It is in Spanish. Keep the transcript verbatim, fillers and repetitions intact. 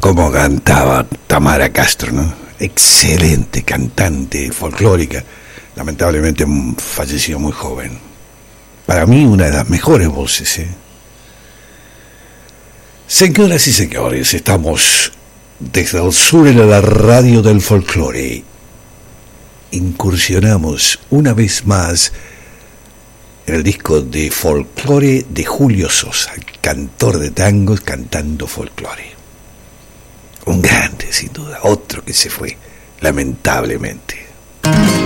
cómo cantaba Tamara Castro, ¿no? Excelente cantante folclórica, lamentablemente falleció muy joven. Para mí una de las mejores voces, ¿eh? Señoras y señores, estamos desde el sur en la radio del folclore. Incursionamos una vez más en el disco de folclore de Julio Sosa, cantor de tangos cantando folclore. Un grande, sin duda, otro que se fue, lamentablemente.